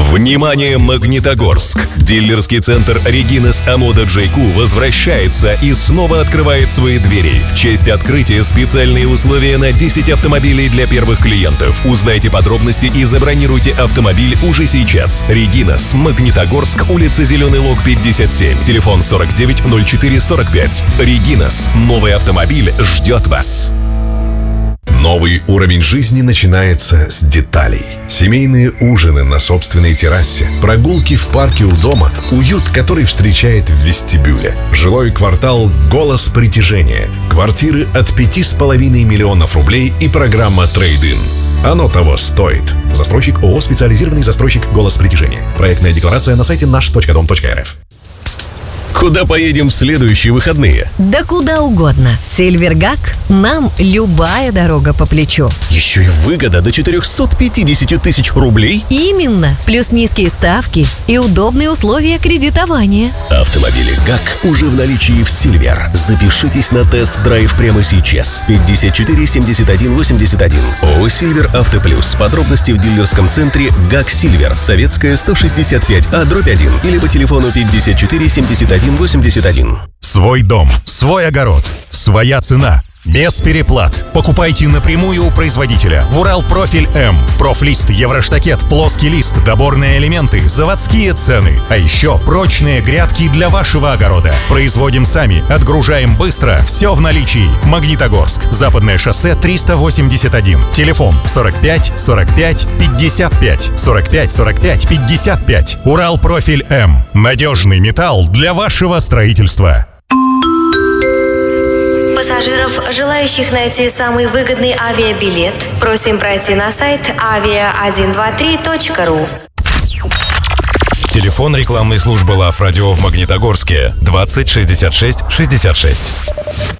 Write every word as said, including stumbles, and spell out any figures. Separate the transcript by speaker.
Speaker 1: Внимание, Магнитогорск! Дилерский центр Регинас Амода джей кью возвращается и снова открывает свои двери. В честь открытия специальные условия на десять автомобилей для первых клиентов. Узнайте подробности и забронируйте автомобиль уже сейчас. Регинас, Магнитогорск, улица Зеленый Лог, пятьдесят семь. Телефон сорок девять ноль четыре сорок пять. Регинас. Новый автомобиль ждет вас.
Speaker 2: Новый уровень жизни начинается с деталей. Семейные ужины на собственной террасе, прогулки в парке у дома, уют, который встречает в вестибюле. Жилой квартал «Голос притяжения». Квартиры от пяти с половиной миллионов рублей и программа «Трейд-ин». Оно того стоит. Застройщик ООО «Специализированный застройщик «Голос притяжения». Проектная декларация на сайте наш точка дом точка эр эф.
Speaker 1: Куда поедем в следующие выходные?
Speaker 3: Да куда угодно. Сильвергак нам любая дорога по плечу.
Speaker 1: Еще и выгода до четырехсот пятидесяти тысяч рублей?
Speaker 3: Именно. Плюс низкие ставки и удобные условия кредитования.
Speaker 1: Автомобили ГАК уже в наличии в Сильвер. Запишитесь на тест-драйв прямо сейчас. пятьдесят четыре семьдесят один восемьдесят один. ООО «Сильвер Авто Плюс». Подробности в дилерском центре ГАК Сильвер. Советская, сто шестьдесят пять А, дробь один. Или по телефону пятьдесят четыре семьдесят один восемьдесят один.
Speaker 4: Свой дом, свой огород, своя цена. Без переплат. Покупайте напрямую у производителя. В Уралпрофиль М. Профлист, Евроштакет, плоский лист, доборные элементы, заводские цены. А еще прочные грядки для вашего огорода. Производим сами, отгружаем быстро, все в наличии. Магнитогорск. Западное шоссе триста восемьдесят один. Телефон сорок пять сорок пять пятьдесят пять. сорок пять сорок пять пятьдесят пять. Уралпрофиль М. Надежный металл для вашего строительства.
Speaker 5: Пассажиров, желающих найти самый выгодный авиабилет, просим пройти на сайт авиа сто двадцать три точка ру.
Speaker 6: Телефон рекламной службы Лав Радио в Магнитогорске двадцать шестьдесят шесть шестьдесят шесть.